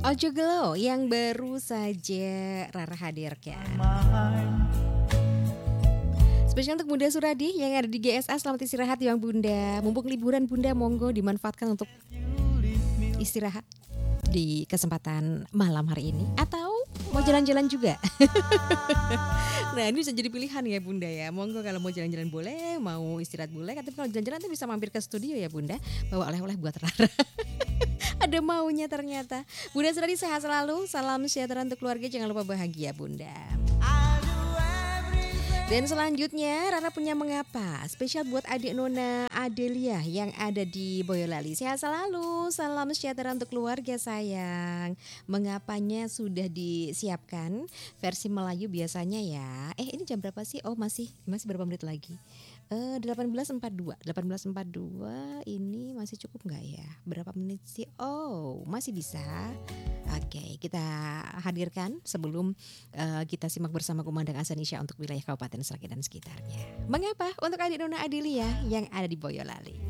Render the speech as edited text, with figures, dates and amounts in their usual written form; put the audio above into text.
Ojo Gelo yang baru saja Rara hadirkan. Spesial untuk Bunda Suradi yang ada di GSA, selamat istirahat ya Bunda. Mumpung liburan Bunda, monggo dimanfaatkan untuk istirahat di kesempatan malam hari ini. Atau mau jalan-jalan juga. Nah ini bisa jadi pilihan ya Bunda ya. Monggo kalau mau jalan-jalan boleh, mau istirahat boleh. Tapi kalau jalan-jalan nanti bisa mampir ke studio ya Bunda. Bawa oleh-oleh buat Rara. Ada maunya ternyata. Bunda Suradi sehat selalu. Salam sejahtera untuk keluarga. Jangan lupa bahagia Bunda. Dan selanjutnya Rara punya mengapa spesial buat adik Nona Adelia yang ada di Boyolali. Sehat selalu, salam sejahtera untuk keluarga sayang. Mengapanya sudah disiapkan versi Melayu biasanya ya. Ini jam berapa sih? Oh masih berapa menit lagi? 18.42 ini masih cukup nggak ya? Berapa menit sih? Oh masih bisa. Oke, kita hadirkan sebelum kita simak bersama kumandang azan Isya untuk wilayah Kabupaten Sragen dan sekitarnya. Mengapa? Untuk adik Nona Adelia yang ada di Boyolali.